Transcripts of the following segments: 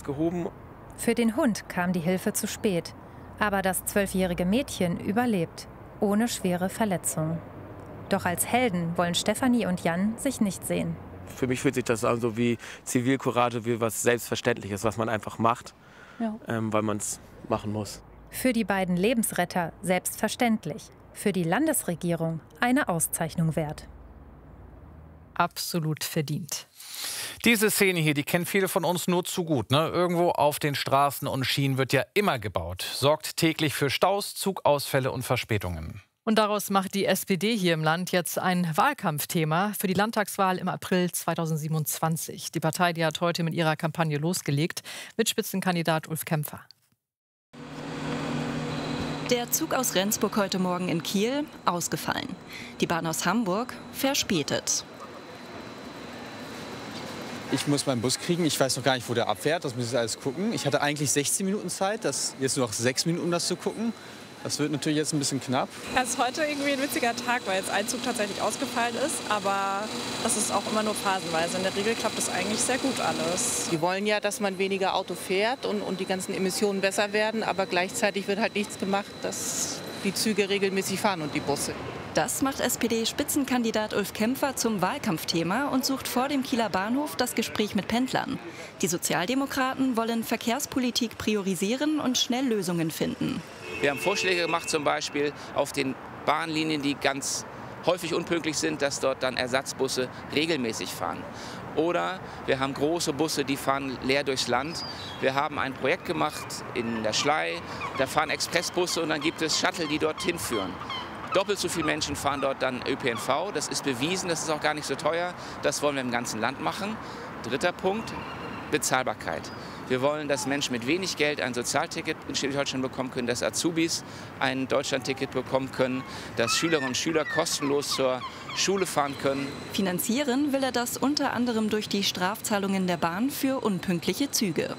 gehoben. Für den Hund kam die Hilfe zu spät. Aber das 12-jährige Mädchen überlebt, ohne schwere Verletzungen. Doch als Helden wollen Stefanie und Jan sich nicht sehen. Für mich fühlt sich das an so wie Zivilcourage, wie was Selbstverständliches, was man einfach macht, weil man es machen muss. Für die beiden Lebensretter selbstverständlich. Für die Landesregierung eine Auszeichnung wert. Absolut verdient. Diese Szene hier, die kennen viele von uns nur zu gut. Ne? Irgendwo auf den Straßen und Schienen wird ja immer gebaut. Sorgt täglich für Staus, Zugausfälle und Verspätungen. Und daraus macht die SPD hier im Land jetzt ein Wahlkampfthema für die Landtagswahl im April 2027. Die Partei, die hat heute mit ihrer Kampagne losgelegt, mit Spitzenkandidat Ulf Kämpfer. Der Zug aus Rendsburg heute Morgen in Kiel ausgefallen. Die Bahn aus Hamburg verspätet. Ich muss meinen Bus kriegen. Ich weiß noch gar nicht, wo der abfährt. Das muss ich alles gucken. Ich hatte eigentlich 16 Minuten Zeit. Jetzt nur noch 6 Minuten, um das zu gucken. Das wird natürlich jetzt ein bisschen knapp. Es ist heute irgendwie ein witziger Tag, weil jetzt ein Zug tatsächlich ausgefallen ist. Aber das ist auch immer nur phasenweise. In der Regel klappt das eigentlich sehr gut alles. Die wollen ja, dass man weniger Auto fährt und die ganzen Emissionen besser werden. Aber gleichzeitig wird halt nichts gemacht, dass die Züge regelmäßig fahren und die Busse. Das macht SPD-Spitzenkandidat Ulf Kämpfer zum Wahlkampfthema und sucht vor dem Kieler Bahnhof das Gespräch mit Pendlern. Die Sozialdemokraten wollen Verkehrspolitik priorisieren und schnell Lösungen finden. Wir haben Vorschläge gemacht, zum Beispiel auf den Bahnlinien, die ganz häufig unpünktlich sind, dass dort dann Ersatzbusse regelmäßig fahren. Oder wir haben große Busse, die fahren leer durchs Land. Wir haben ein Projekt gemacht in der Schlei, da fahren Expressbusse und dann gibt es Shuttle, die dorthin führen. Doppelt so viele Menschen fahren dort dann ÖPNV. Das ist bewiesen, das ist auch gar nicht so teuer. Das wollen wir im ganzen Land machen. Dritter Punkt, Bezahlbarkeit. Wir wollen, dass Menschen mit wenig Geld ein Sozialticket in Schleswig-Holstein bekommen können, dass Azubis ein Deutschlandticket bekommen können, dass Schülerinnen und Schüler kostenlos zur Schule fahren können. Finanzieren will er das unter anderem durch die Strafzahlungen der Bahn für unpünktliche Züge.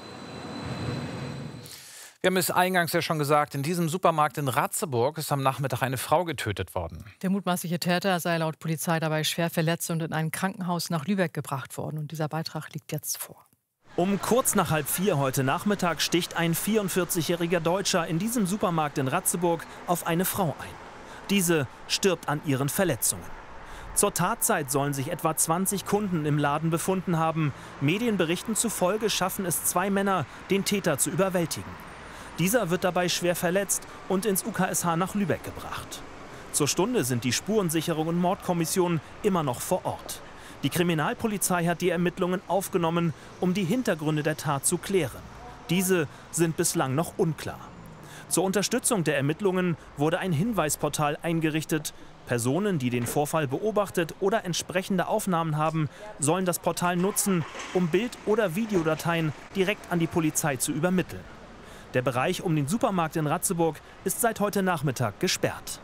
Wir haben es eingangs ja schon gesagt, in diesem Supermarkt in Ratzeburg ist am Nachmittag eine Frau getötet worden. Der mutmaßliche Täter sei laut Polizei dabei schwer verletzt und in ein Krankenhaus nach Lübeck gebracht worden. Und dieser Beitrag liegt jetzt vor. Um kurz nach 3:30 heute Nachmittag sticht ein 44-jähriger Deutscher in diesem Supermarkt in Ratzeburg auf eine Frau ein. Diese stirbt an ihren Verletzungen. Zur Tatzeit sollen sich etwa 20 Kunden im Laden befunden haben. Medienberichten zufolge schaffen es 2 Männer, den Täter zu überwältigen. Dieser wird dabei schwer verletzt und ins UKSH nach Lübeck gebracht. Zur Stunde sind die Spurensicherung und Mordkommission immer noch vor Ort. Die Kriminalpolizei hat die Ermittlungen aufgenommen, um die Hintergründe der Tat zu klären. Diese sind bislang noch unklar. Zur Unterstützung der Ermittlungen wurde ein Hinweisportal eingerichtet. Personen, die den Vorfall beobachtet oder entsprechende Aufnahmen haben, sollen das Portal nutzen, um Bild- oder Videodateien direkt an die Polizei zu übermitteln. Der Bereich um den Supermarkt in Ratzeburg ist seit heute Nachmittag gesperrt.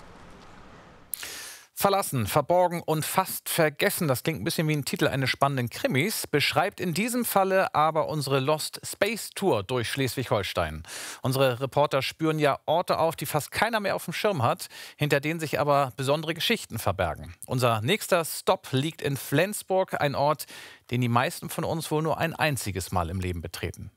Verlassen, verborgen und fast vergessen, das klingt ein bisschen wie ein Titel eines spannenden Krimis, beschreibt in diesem Falle aber unsere Lost Space Tour durch Schleswig-Holstein. Unsere Reporter spüren ja Orte auf, die fast keiner mehr auf dem Schirm hat, hinter denen sich aber besondere Geschichten verbergen. Unser nächster Stopp liegt in Flensburg, ein Ort, den die meisten von uns wohl nur ein einziges Mal im Leben betreten.